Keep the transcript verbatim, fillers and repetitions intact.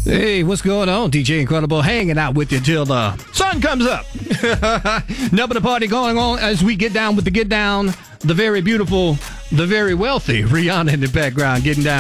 Hey, what's going on? D J Incredible hanging out with you till the sun comes up. Nothing a party going on as we get down with the get down. The very beautiful, the very wealthy Rihanna in the background getting down.